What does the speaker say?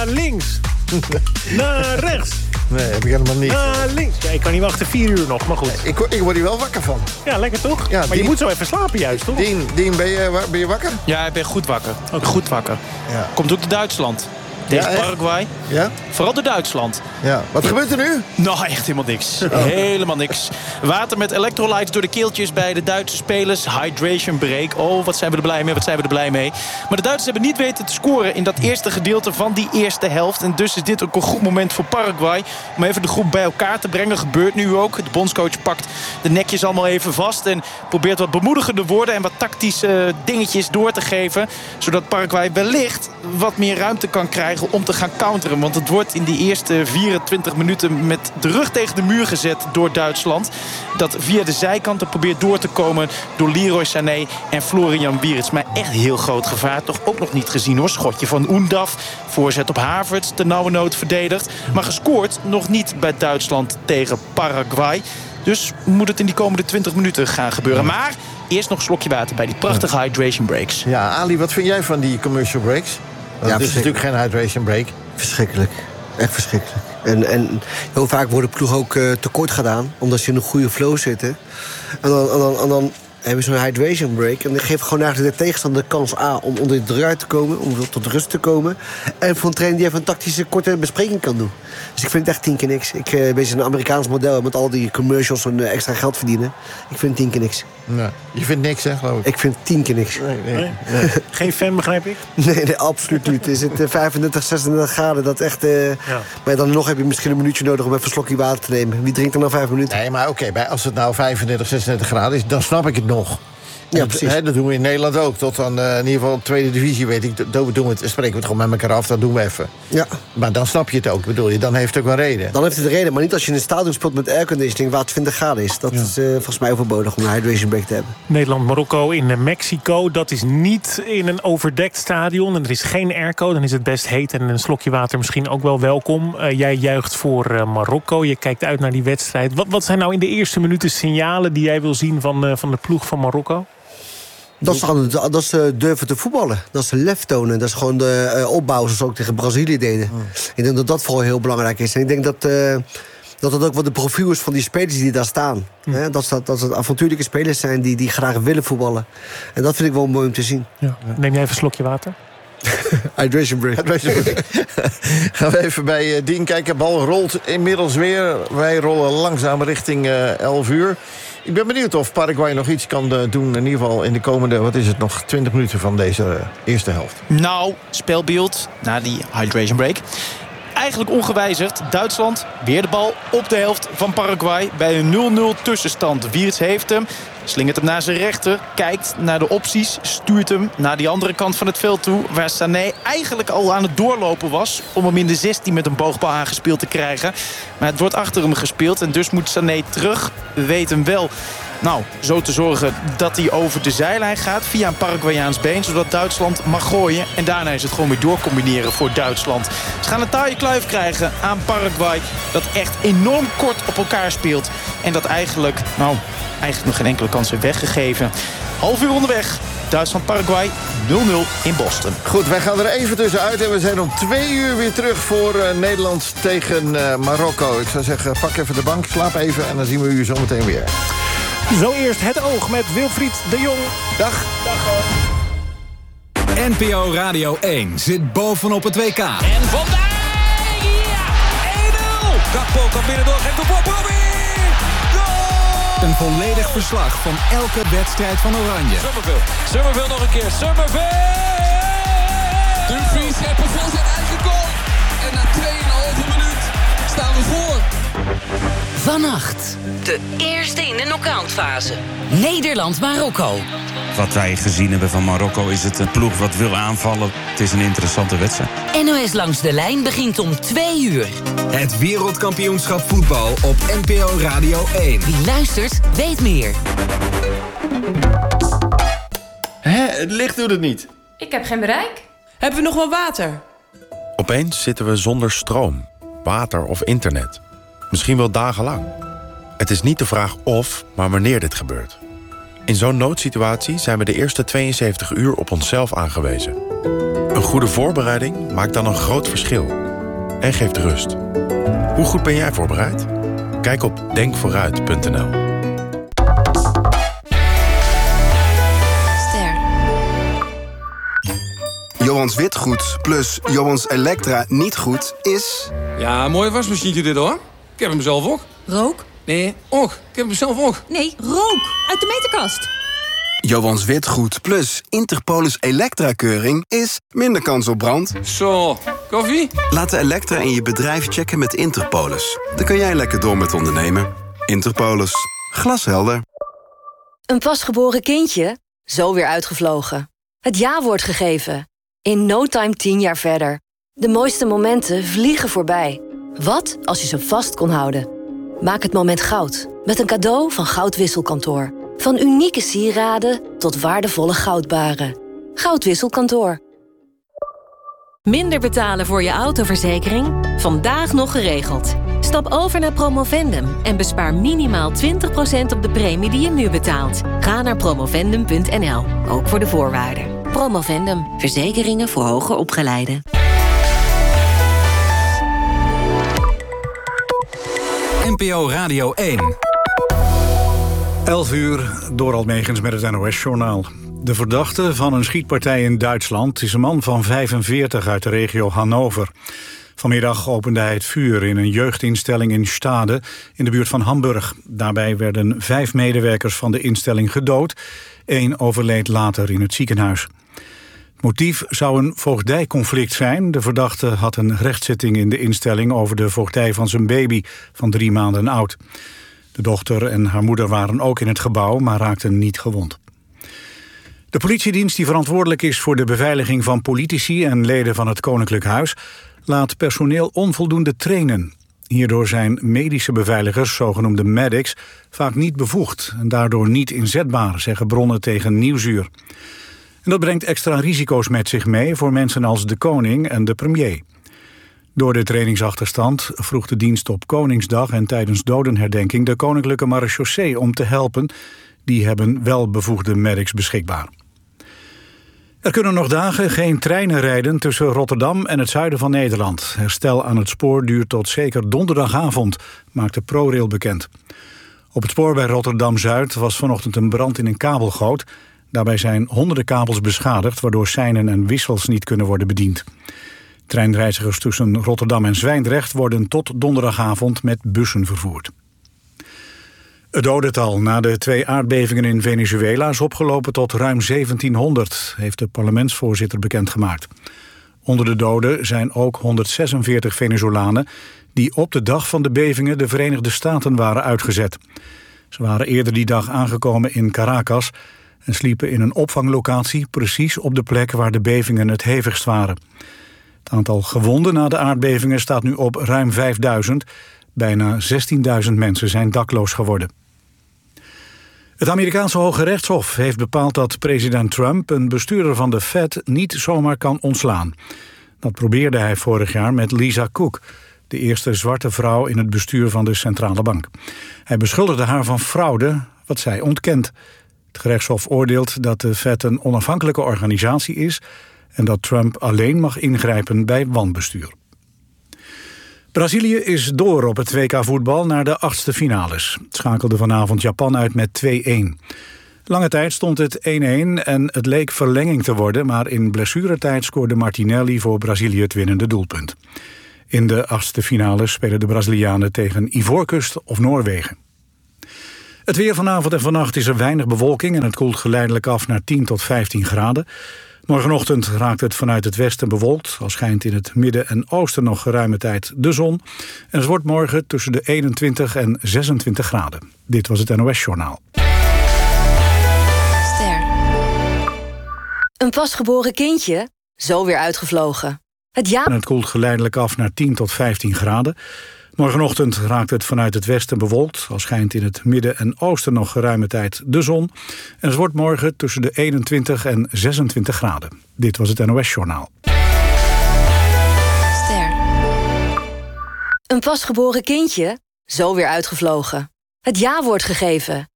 Naar links. Naar rechts. Nee, heb ik helemaal niet. Naar links. Ja, ik kan niet wachten 4 uur nog, maar goed. Ik word hier wel wakker van. Ja, lekker toch? Ja, maar je moet zo even slapen juist, toch? Dien, ben je wakker? Ja, ik ben goed wakker. Oké. Goed wakker. Ja. Komt ook de Duitsland. Tegen echt? Paraguay. Ja? Vooral de Duitsland. Ja. Wat gebeurt er nu? Nou, echt helemaal niks. Helemaal niks. Water met electrolytes door de keeltjes bij de Duitse spelers. Hydration break. Oh, wat zijn we er blij mee, wat zijn we er blij mee. Maar de Duitsers hebben niet weten te scoren in dat eerste gedeelte van die eerste helft. En dus is dit ook een goed moment voor Paraguay om even de groep bij elkaar te brengen. Gebeurt nu ook. De bondscoach pakt de nekjes allemaal even vast en probeert wat bemoedigende woorden en wat tactische dingetjes door te geven. Zodat Paraguay wellicht wat meer ruimte kan krijgen om te gaan counteren. Want het wordt in die eerste 24 minuten met de rug tegen de muur gezet door Duitsland. Dat via de zijkanten probeert door te komen door Leroy Sané en Florian Wirtz. Maar echt heel groot gevaar. Toch ook nog niet gezien hoor. Schotje van Oendaf. Voorzet op Havertz. De nauwe nood verdedigd. Maar gescoord nog niet bij Duitsland tegen Paraguay. Dus moet het in die komende 20 minuten gaan gebeuren. Maar eerst nog een slokje water bij die prachtige hydration breaks. Ja, Ali, wat vind jij van die commercial breaks? Want het is natuurlijk geen hydration break. Verschrikkelijk. Echt verschrikkelijk. En heel vaak worden ploegen ook tekort gedaan, omdat ze in een goede flow zitten. En dan hebben ze zo'n hydration break. En dan geeft gewoon eigenlijk de tegenstander de kans om onder de druk uit te komen, om tot rust te komen. En voor een trainer die even een tactische korte bespreking kan doen. Dus ik vind het echt 10 keer niks. Ik ben een Amerikaans model met al die commercials en extra geld verdienen. Ik vind 10 keer niks. Nee, je vindt niks, hè, geloof ik? Ik vind 10 keer niks. Nee. Geen fan, begrijp ik? Nee, absoluut niet. Is het 35, 36 graden, dat echt... Maar dan nog heb je misschien een minuutje nodig om even een slokje water te nemen. Wie drinkt er nou 5 minuten? Nee, maar oké, als het nou 35, 36 graden is, dan snap ik het nog. Ja, precies. Dat doen we in Nederland ook. Tot dan in ieder geval tweede divisie, weet ik. Spreken we het gewoon met elkaar af, dat doen we even. Ja. Maar dan snap je het ook, bedoel je. Dan heeft het ook een reden. Dan heeft het een reden, maar niet als je in een stadion speelt met airconditioning waar het 20 graden is. Dat is volgens mij overbodig om een hydration break te hebben. Nederland-Marokko in Mexico. Dat is niet in een overdekt stadion. En er is geen airco, dan is het best heet. En een slokje water misschien ook wel welkom. Jij juicht voor Marokko. Je kijkt uit naar die wedstrijd. Wat zijn nou in de eerste minuten signalen die jij wil zien van de ploeg van Marokko? Dat is durven te voetballen. Dat is de lef tonen. Dat is gewoon de opbouw zoals ze ook tegen Brazilië deden. Ik denk dat dat vooral heel belangrijk is. En ik denk dat ook wat de profiel is van die spelers die daar staan. Dat het avontuurlijke spelers zijn die graag willen voetballen. En dat vind ik wel mooi om te zien. Ja. Neem jij even een slokje water? Hydration break. Gaan we even bij Dien kijken. Bal rolt inmiddels weer. Wij rollen langzaam richting 11 uur. Ik ben benieuwd of Paraguay nog iets kan doen. In ieder geval in de komende, 20 minuten van deze eerste helft. Nou, spelbeeld na die hydration break. Eigenlijk ongewijzigd. Duitsland, weer de bal op de helft van Paraguay. Bij een 0-0 tussenstand. Wirtz heeft hem. Slingert hem naar zijn rechter. Kijkt naar de opties. Stuurt hem naar die andere kant van het veld toe. Waar Sané eigenlijk al aan het doorlopen was. Om hem in de 16 met een boogbal aangespeeld te krijgen. Maar het wordt achter hem gespeeld. En dus moet Sané terug. We weten wel. Nou, zo te zorgen dat hij over de zijlijn gaat via een Paraguayaans been, zodat Duitsland mag gooien. En daarna is het gewoon weer doorcombineren voor Duitsland. Ze gaan een taaie kluif krijgen aan Paraguay, dat echt enorm kort op elkaar speelt. En dat eigenlijk nog geen enkele kans heeft weggegeven. Half uur onderweg. Duitsland-Paraguay 0-0 in Boston. Goed, wij gaan er even tussenuit en we zijn om 2 uur weer terug voor Nederland tegen Marokko. Ik zou zeggen, pak even de bank, slaap even en dan zien we u zo meteen weer. Zo eerst het oog met Wilfried de Jong. Dag. NPO Radio 1 zit bovenop het WK. En Van Dijk! Ja! 1-0! Gakpo kan binnendoor, geeft de bal. Een volledig verslag van elke wedstrijd van Oranje. Summerville nog een keer. Dumfries heeft een voor zijn eigen goal. En na 2,5 minuut staan we voor. Vannacht, de eerste in de knock-outfase. Nederland-Marokko. Wat wij gezien hebben van Marokko is het een ploeg wat wil aanvallen. Het is een interessante wedstrijd. NOS Langs de Lijn begint om 2 uur. Het wereldkampioenschap voetbal op NPO Radio 1. Wie luistert, weet meer. Het licht doet het niet. Ik heb geen bereik. Hebben we nog wel water? Opeens zitten we zonder stroom, water of internet. Misschien wel dagenlang. Het is niet de vraag of, maar wanneer dit gebeurt. In zo'n noodsituatie zijn we de eerste 72 uur op onszelf aangewezen. Een goede voorbereiding maakt dan een groot verschil. En geeft rust. Hoe goed ben jij voorbereid? Kijk op denkvooruit.nl. Johans Witgoed plus Johans Elektra niet goed is... Ja, mooi wasmachientje dit hoor. Ik heb hem zelf ook. Rook? Nee, ook. Ik heb hem zelf ook. Nee, rook. Uit de meterkast. Johans Witgoed plus Interpolis Elektra-keuring is minder kans op brand. Zo, koffie? Laat de Elektra in je bedrijf checken met Interpolis. Dan kun jij lekker door met ondernemen. Interpolis. Glashelder. Een pasgeboren kindje? Zo weer uitgevlogen. Het ja-woord gegeven. In no time 10 jaar verder. De mooiste momenten vliegen voorbij. Wat als je ze vast kon houden? Maak het moment goud. Met een cadeau van Goudwisselkantoor. Van unieke sieraden tot waardevolle goudbaren. Goudwisselkantoor. Minder betalen voor je autoverzekering? Vandaag nog geregeld. Stap over naar Promovendum en bespaar minimaal 20% op de premie die je nu betaalt. Ga naar promovendum.nl, ook voor de voorwaarden. Promovendum, verzekeringen voor hoger opgeleiden. NPO Radio 1. 11 uur, Dorald Megens met het NOS-journaal. De verdachte van een schietpartij in Duitsland is een man van 45 uit de regio Hannover. Vanmiddag opende hij het vuur in een jeugdinstelling in Stade in de buurt van Hamburg. Daarbij werden 5 medewerkers van de instelling gedood. 1 overleed later in het ziekenhuis. Het motief zou een voogdijconflict zijn. De verdachte had een rechtszitting in de instelling over de voogdij van zijn baby van 3 maanden oud. De dochter en haar moeder waren ook in het gebouw, maar raakten niet gewond. De politiedienst die verantwoordelijk is voor de beveiliging van politici en leden van het Koninklijk Huis laat personeel onvoldoende trainen. Hierdoor zijn medische beveiligers, zogenoemde medics, vaak niet bevoegd en daardoor niet inzetbaar, zeggen bronnen tegen Nieuwsuur. En dat brengt extra risico's met zich mee voor mensen als de koning en de premier. Door de trainingsachterstand vroeg de dienst op Koningsdag en tijdens dodenherdenking de Koninklijke Marechaussee om te helpen. Die hebben wel bevoegde medics beschikbaar. Er kunnen nog dagen geen treinen rijden tussen Rotterdam en het zuiden van Nederland. Herstel aan het spoor duurt tot zeker donderdagavond, maakte ProRail bekend. Op het spoor bij Rotterdam-Zuid was vanochtend een brand in een kabelgoot. Daarbij zijn honderden kabels beschadigd, waardoor seinen en wissels niet kunnen worden bediend. Treinreizigers tussen Rotterdam en Zwijndrecht worden tot donderdagavond met bussen vervoerd. Het dodental na de 2 aardbevingen in Venezuela is opgelopen tot ruim 1700, heeft de parlementsvoorzitter bekendgemaakt. Onder de doden zijn ook 146 Venezolanen die op de dag van de bevingen de Verenigde Staten waren uitgezet. Ze waren eerder die dag aangekomen in Caracas en sliepen in een opvanglocatie precies op de plek waar de bevingen het hevigst waren. Het aantal gewonden na de aardbevingen staat nu op ruim 5000. Bijna 16.000 mensen zijn dakloos geworden. Het Amerikaanse Hoge Rechtshof heeft bepaald dat president Trump een bestuurder van de Fed niet zomaar kan ontslaan. Dat probeerde hij vorig jaar met Lisa Cook, de eerste zwarte vrouw in het bestuur van de centrale bank. Hij beschuldigde haar van fraude, wat zij ontkent. Het gerechtshof oordeelt dat de Fed een onafhankelijke organisatie is en dat Trump alleen mag ingrijpen bij wanbestuur. Brazilië is door op het WK-voetbal naar de 8e finales. Het schakelde vanavond Japan uit met 2-1. Lange tijd stond het 1-1 en het leek verlenging te worden, maar in blessuretijd scoorde Martinelli voor Brazilië het winnende doelpunt. In de 8e finales spelen de Brazilianen tegen Ivoorkust of Noorwegen. Het weer vanavond en vannacht is er weinig bewolking en het koelt geleidelijk af naar 10 tot 15 graden. Morgenochtend raakt het vanuit het westen bewolkt. Al schijnt in het midden en oosten nog geruime tijd de zon. En het wordt morgen tussen de 21 en 26 graden. Dit was het NOS-journaal. Ster. Een pasgeboren kindje? Zo weer uitgevlogen. En het koelt geleidelijk af naar 10 tot 15 graden. Morgenochtend raakt het vanuit het westen bewolkt. Al schijnt in het midden en oosten nog geruime tijd de zon. En het wordt morgen tussen de 21 en 26 graden. Dit was het NOS-journaal. Ster. Een pasgeboren kindje? Zo weer uitgevlogen. Het ja-woord gegeven.